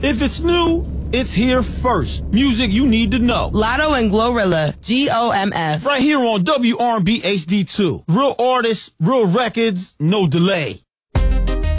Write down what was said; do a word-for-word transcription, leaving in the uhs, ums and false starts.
If it's new, it's here first. Music you need to know. Lotto and Glorilla, G O M F. Right here on W R and B H D two. Real artists, real records, no delay.